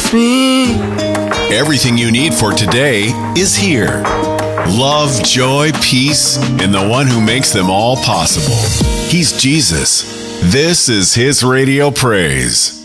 with me. Everything you need for today is here. Love, joy, peace, and the one who makes them all possible. He's Jesus. This is His Radio Praise.